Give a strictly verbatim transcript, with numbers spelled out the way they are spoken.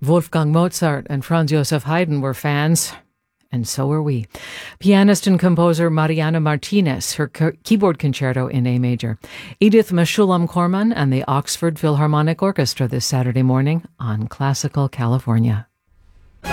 Wolfgang Mozart and Franz Joseph Haydn were fans, and so were we. Pianist and composer Mariana Martinez, her keyboard concerto in A major. Edith Meshulam Corman and the Oxford Philharmonic Orchestra this Saturday morning on Classical California.